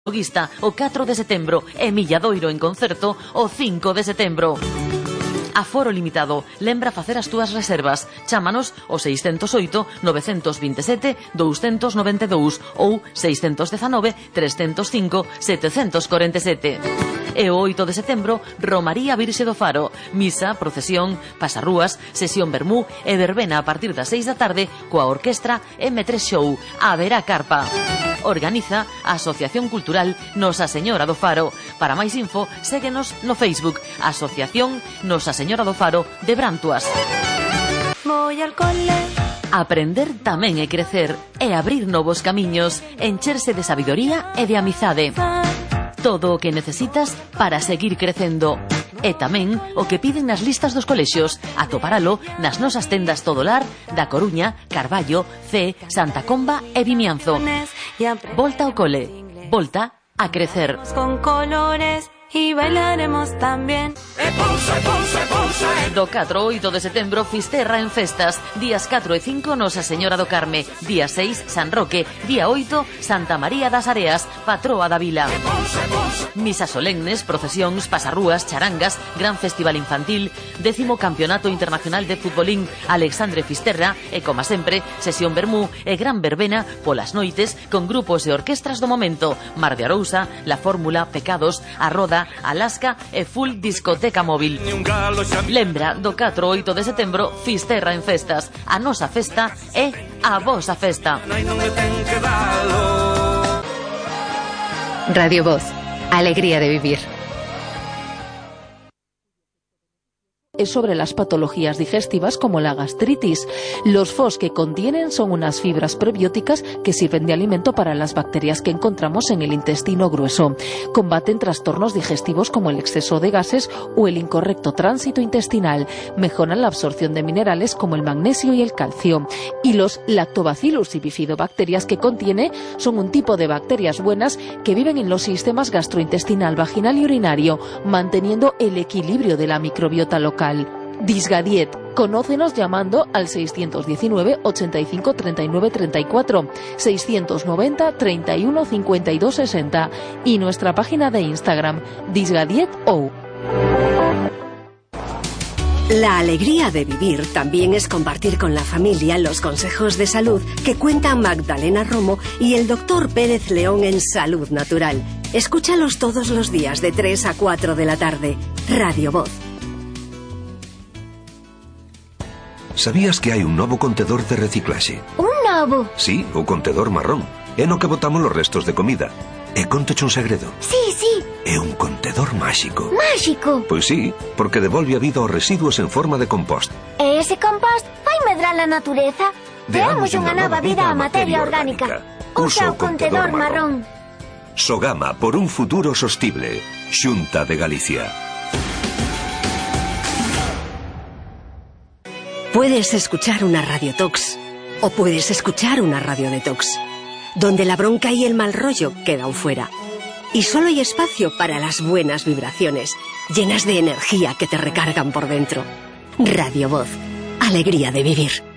o 4 de setembro e Milladoiro en concerto o 5 de setembro. Aforo limitado. Lembra facer as túas reservas. Chámanos ao 608 927 292 ou 619 305 747. E o 8 de setembro, Romaría Virxe do Faro. Misa, procesión, pasarrúas, sesión vermú e verbena a partir das 6 da tarde coa orquestra M3 Show. Haberá carpa. Organiza a Asociación Cultural Nosa Señora do Faro. Para máis info, séguenos no Facebook Asociación Nosa Señora do Faro de Brantuas. Voy al cole. Aprender tamén é crecer, e abrir novos camiños, encherse de sabidoría e de amizade. Todo o que necesitas para seguir crecendo. E tamén o que piden nas listas dos colexios. Atoparalo nas nosas tendas Todolar da Coruña, Carballo, C, Santa Comba e Vimianzo. Volta ao cole. Volta a crecer. Con colores y bailaremos también. Do 4 ao 8 de setembro, Fisterra en festas. Días 4 e 5, Nosa Señora do Carme. Día 6, San Roque. Día 8, Santa María das Areas, patroa da vila. Misas solemnes, procesións, pasarrúas, charangas, gran festival infantil, 10º Campeonato Internacional de Futbolín Alexandre Fisterra e, como sempre, sesión vermú e gran verbena polas noites con grupos e orquestras do momento. Mar de Arousa, La Fórmula, Pecados, A Roda, Alaska e full discoteca móvil. Lembra, do 4 ao 8 de setembro, Fisterra en festas. A nosa festa é a vosa festa. Radio Voz, alegría de vivir. Es sobre las patologías digestivas como la gastritis. Los FOS que contienen son unas fibras prebióticas que sirven de alimento para las bacterias que encontramos en el intestino grueso. Combaten trastornos digestivos como el exceso de gases o el incorrecto tránsito intestinal. Mejoran la absorción de minerales como el magnesio y el calcio. Y los lactobacillus y bifidobacterias que contiene son un tipo de bacterias buenas que viven en los sistemas gastrointestinal, vaginal y urinario, manteniendo el equilibrio de la microbiota local. Disgadiet. Conócenos llamando al 619 85 39 34, 690 31 52 60 y nuestra página de Instagram, disgadietou. La alegría de vivir también es compartir con la familia los consejos de salud que cuentan Magdalena Romo y el doctor Pérez León en Salud Natural. Escúchalos todos los días de 3 a 4 de la tarde. Radio Voz. Sabías que hai un novo contedor de reciclaxe? Un novo? Sí, o contedor marrón. É no que botamos os restos de comida. E contoche un segredo. Sí, sí. É un contedor máxico. Máxico? Pois sí, porque devolve a vida aos residuos en forma de compost. E ese compost vai medrar a natureza? Deamos unha nova vida á materia orgánica. Usa o contedor marrón. Sogama por un futuro sostible. Xunta de Galicia. Puedes escuchar una radiotox o puedes escuchar una radiodetox, donde la bronca y el mal rollo quedan fuera. Y solo hay espacio para las buenas vibraciones, llenas de energía que te recargan por dentro. Radio Voz, alegría de vivir.